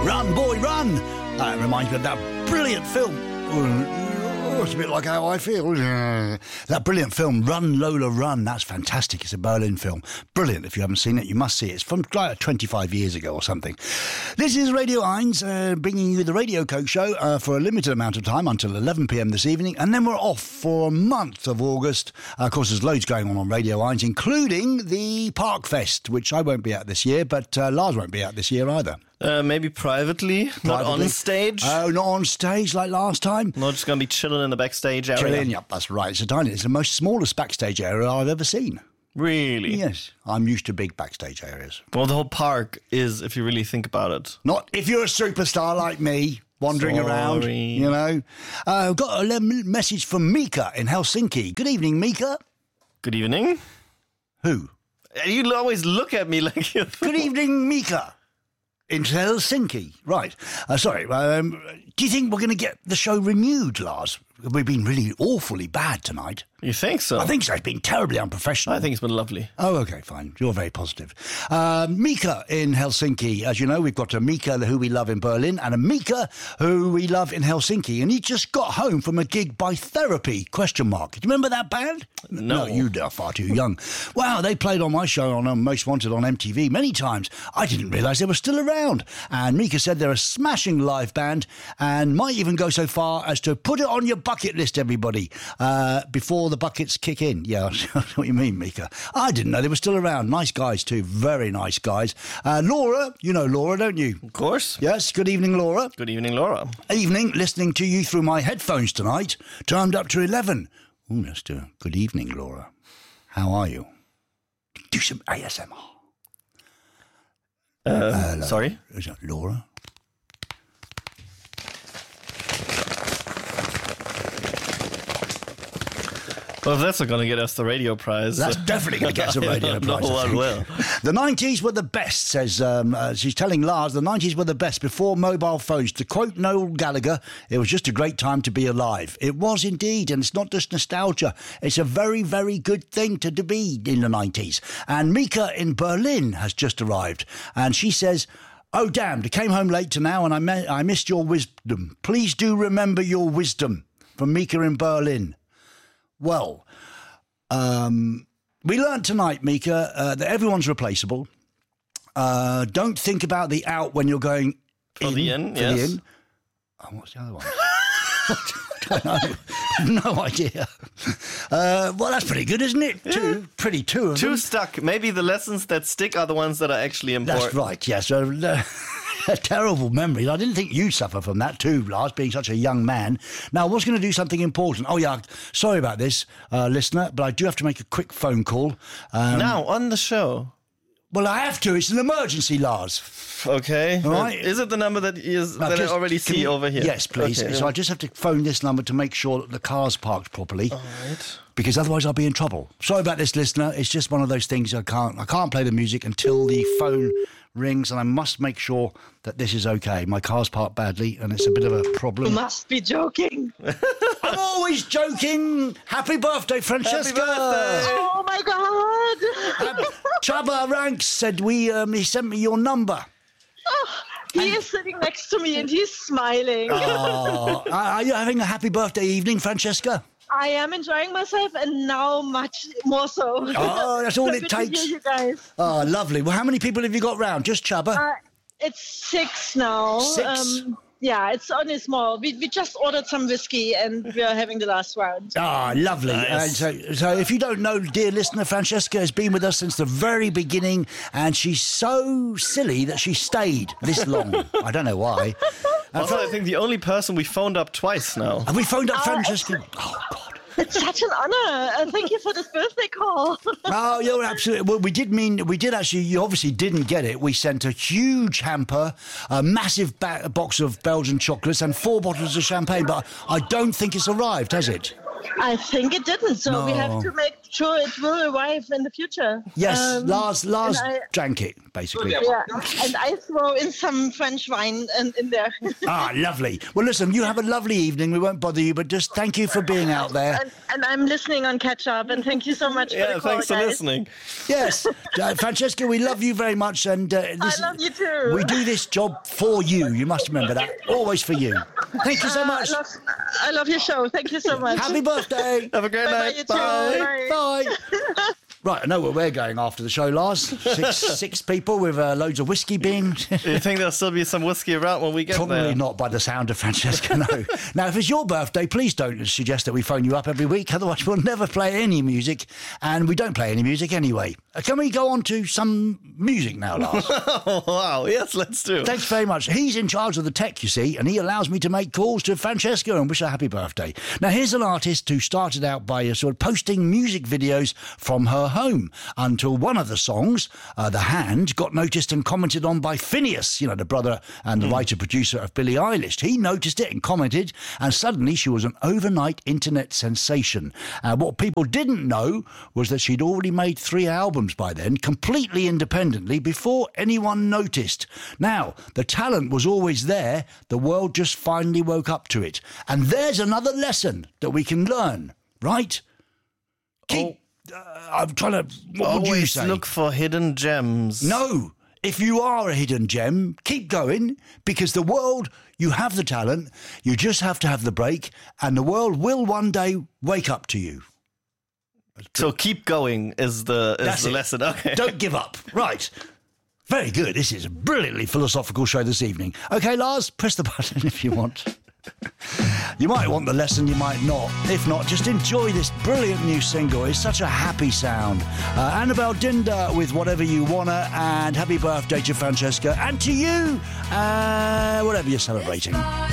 Run, boy, run. That reminds me of that brilliant film. It's a bit like how I feel. That brilliant film, Run, Lola, Run. That's fantastic. It's a Berlin film. Brilliant. If you haven't seen it, you must see it. It's from like 25 years ago or something. This is Radio 1, bringing you the Radio Coke Show for a limited amount of time until 11 p.m. this evening. And then we're off for a month of August. Of course, there's loads going on Radio 1, including the Park Fest, which I won't be at this year, but Lars won't be at this year either. Maybe privately, not on stage. Oh, not on stage like last time? Not just going to be chilling in the backstage area. Chilling, yep, that's right. It's the most smallest backstage area I've ever seen. Really? Yes. I'm used to big backstage areas. Well, the whole park is, if you really think about it. Not if you're a superstar like me, wandering around, you know. I've got a message from Mika in Helsinki. Good evening, Mika. Good evening. Who? You always look at me like you're... Good evening, Mika. In Helsinki, right. Sorry, do you think we're going to get the show renewed, Lars? We've been really awfully bad tonight. You think so? I think so. It's been terribly unprofessional. I think it's been lovely. Oh, OK, fine. You're very positive. Mika in Helsinki. As you know, we've got a Mika who we love in Berlin and a Mika who we love in Helsinki. And he just got home from a gig by Therapy, ? Do you remember that band? No. You are far too young. Wow, they played on my show on Most Wanted on MTV many times. I didn't realise they were still around. And Mika said they're a smashing live band and might even go so far as to put it on your bucket list, everybody, before the buckets kick in. Yeah, I know what you mean, Mika. I didn't know they were still around. Nice guys too, very nice guys. Laura, you know Laura, don't you? Of course. Yes, good evening, Laura. Good evening, Laura. Evening, listening to you through my headphones tonight, turned up to 11. Oh, let's do a good evening, Laura. How are you? Do some ASMR. Sorry? Is that Laura? Well, if that's not going to get us the radio prize. That's definitely going to get us a radio prize. No one will. The 90s were the best, says, she's telling Lars, the 90s were the best before mobile phones. To quote Noel Gallagher, it was just a great time to be alive. It was indeed, and it's not just nostalgia. It's a very, very good thing to be in the 90s. And Mika in Berlin has just arrived, and she says, "Oh, damned, I came home late to now, and I missed your wisdom. Please do remember your wisdom." From Mika in Berlin. Well, we learned tonight, Mika, that everyone's replaceable. Don't think about the out when you're going For the in. Oh, what's the other one? I don't know. No idea. Well, that's pretty good, isn't it? Yeah. Two of them. Two stuck. Maybe the lessons that stick are the ones that are actually important. That's right, yes. A terrible memory. I didn't think you'd suffer from that too, Lars, being such a young man. Now, I was going to do something important. Oh, yeah, sorry about this, listener, but I do have to make a quick phone call. Now, on the show. Well, I have to. It's an emergency, Lars. Okay. All right. Is it the number that I already see over here? Yes, please. Okay. So I just have to phone this number to make sure that the car's parked properly. All right. Because otherwise I'll be in trouble. Sorry about this, listener. It's just one of those things I can't play the music until the phone rings, and I must make sure that this is okay. My car's parked badly, and it's a bit of a problem. You must be joking. I'm always joking. Happy birthday, Francesca. Happy birthday. Oh, my God. Chaba Ranks said he sent me your number. He is sitting next to me and he's smiling. Oh, are you having a happy birthday evening, Francesca? I am enjoying myself, and now much more so. Oh, that's all So it good to takes. hear you guys. Oh, lovely. Well, how many people have you got round? Just Chubba? It's 6 now. 6? Yeah, it's only small. We just ordered some whiskey and we are having the last round. Ah, lovely. Nice. And so if you don't know, dear listener, Francesca has been with us since the very beginning, and she's so silly that she stayed this long. I don't know why. Also, I think the only person we phoned up twice now. Have we phoned up Francesca? Oh, God. It's such an honor. Thank you for this birthday call. Oh, you're absolutely... Well, we did actually... You obviously didn't get it. We sent a huge hamper, a massive box of Belgian chocolates and 4 bottles of champagne, but I don't think it's arrived, has it? I think it didn't, so we have to make sure it will arrive in the future. Yes, Lars and I- drank it, basically. Yeah, and I throw in some French wine in there. Ah, lovely. Well, listen, you have a lovely evening. We won't bother you, but just thank you for being out there. And I'm listening on catch up, and thank you so much for the call, thanks for guys. listening. Yes, Francesca, we love you very much. And I love you too. We do this job for you. You must remember that. Always for you. Thank you so much. I love your show. Thank you so much. Happy birthday. Have a great Bye-bye, night. you too. Bye. Bye. Right, I know where we're going after the show, Lars. Six people with loads of whiskey being... You think there'll still be some whiskey around when we get Probably there? not by the sound of Francesca, no. Now, if it's your birthday, please don't suggest that we phone you up every week. Otherwise, we'll never play any music. And we don't play any music anyway. Can we go on to some music now, Lars? Oh, wow. Yes, let's do. Thanks very much. He's in charge of the tech, you see, and he allows me to make calls to Francesca and wish her happy birthday. Now, here's an artist who started out by sort of posting music videos from her home until one of the songs, The Hand, got noticed and commented on by Phineas, you know, the brother and the writer-producer of Billie Eilish. He noticed it and commented, and suddenly she was an overnight internet sensation. What people didn't know was that she'd already made 3 albums by then, completely independently, before anyone noticed. Now, the talent was always there. The world just finally woke up to it. And there's another lesson that we can learn, right? I'm trying to... What would you Always say? look for hidden gems. No. If you are a hidden gem, keep going, because the world, you have the talent, you just have to have the break, and the world will one day wake up to you. So keep going is the lesson. Okay. Don't give up. Right. Very good. This is a brilliantly philosophical show this evening. Okay, Lars, press the button if you want. You might want the lesson, you might not. If not, just enjoy this brilliant new single. It's such a happy sound. Annabelle Dinder with Whatever You Wanna, and happy birthday to Francesca and to you, whatever you're celebrating.